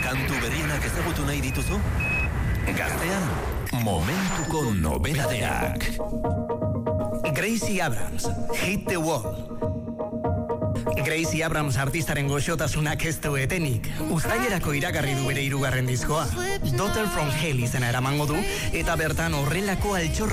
Kantu berrienak ezagutu nahi dituzu? Gaztea, momentuko nobedadeak. Gracie Abrams, Hit the Wall. Gracie Abrams artistaren goxotasunak ez du etenik. Uztailerako iragarri du bere 3. diskoa. Daughter from Hell izena eramango du, eta bertan horrelako altxor